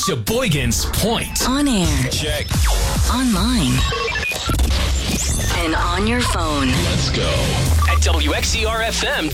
Sheboygan's Point. On air. Check. Online. And on your phone. Let's go. At WXCR FM.